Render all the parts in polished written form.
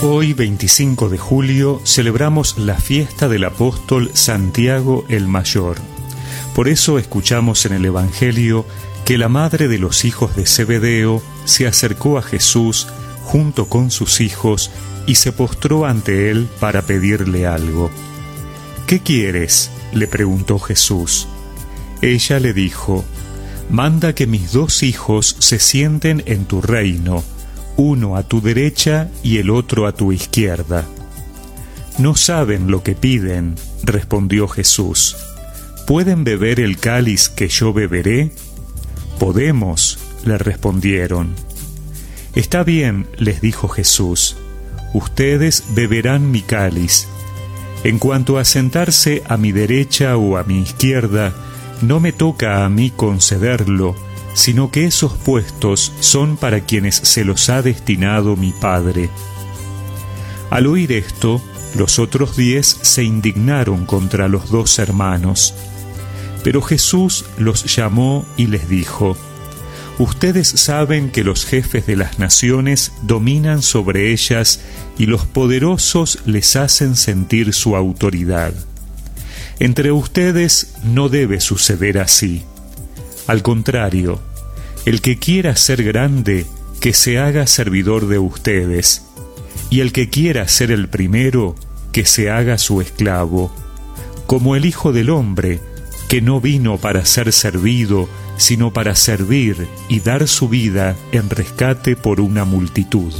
Hoy, 25 de julio, celebramos la fiesta del apóstol Santiago el Mayor. Por eso escuchamos en el Evangelio que la madre de los hijos de Zebedeo se acercó a Jesús junto con sus hijos y se postró ante él para pedirle algo. «¿Qué quieres?», le preguntó Jesús. Ella le dijo: «Manda que mis 2 hijos se sienten en tu reino, uno a tu derecha y el otro a tu izquierda». «No saben lo que piden», respondió Jesús. «¿Pueden beber el cáliz que yo beberé?». «Podemos», le respondieron. «Está bien», les dijo Jesús, «ustedes beberán mi cáliz. En cuanto a sentarse a mi derecha o a mi izquierda, no me toca a mí concederlo, sino que esos puestos son para quienes se los ha destinado mi Padre». Al oír esto, los otros 10 se indignaron contra los 2 hermanos. Pero Jesús los llamó y les dijo: «Ustedes saben que los jefes de las naciones dominan sobre ellas y los poderosos les hacen sentir su autoridad. Entre ustedes no debe suceder así. Al contrario, el que quiera ser grande, que se haga servidor de ustedes, y el que quiera ser el primero, que se haga su esclavo, como el Hijo del Hombre, que no vino para ser servido, sino para servir y dar su vida en rescate por una multitud».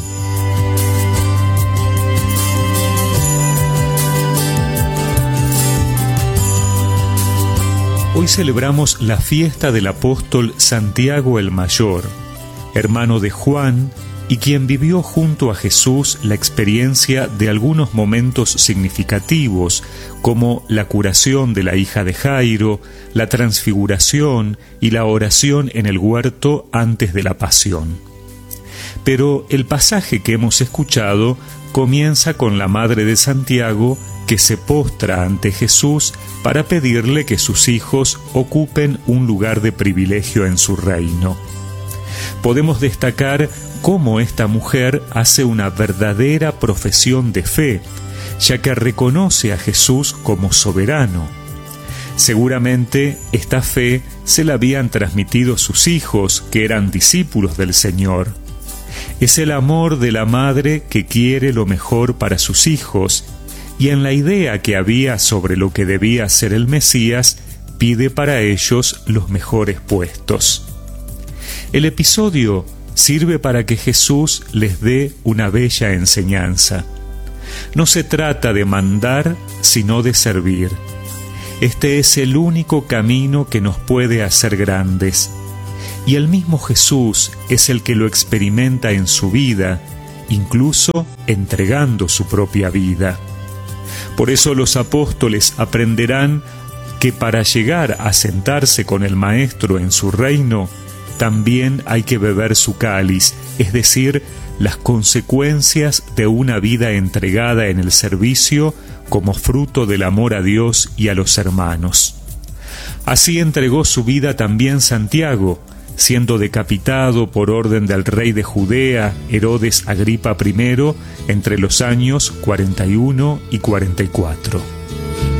Hoy celebramos la fiesta del apóstol Santiago el Mayor, hermano de Juan, y quien vivió junto a Jesús la experiencia de algunos momentos significativos, como la curación de la hija de Jairo, la transfiguración y la oración en el huerto antes de la pasión. Pero el pasaje que hemos escuchado comienza con la madre de Santiago, que se postra ante Jesús para pedirle que sus hijos ocupen un lugar de privilegio en su reino. Podemos destacar cómo esta mujer hace una verdadera profesión de fe, ya que reconoce a Jesús como soberano. Seguramente esta fe se la habían transmitido sus hijos, que eran discípulos del Señor. Es el amor de la madre que quiere lo mejor para sus hijos, y en la idea que había sobre lo que debía ser el Mesías, pide para ellos los mejores puestos. El episodio sirve para que Jesús les dé una bella enseñanza. No se trata de mandar, sino de servir. Este es el único camino que nos puede hacer grandes. Y el mismo Jesús es el que lo experimenta en su vida, incluso entregando su propia vida. Por eso los apóstoles aprenderán que para llegar a sentarse con el Maestro en su reino, también hay que beber su cáliz, es decir, las consecuencias de una vida entregada en el servicio como fruto del amor a Dios y a los hermanos. Así entregó su vida también Santiago, siendo decapitado por orden del rey de Judea, Herodes Agripa I, entre los años 41 y 44.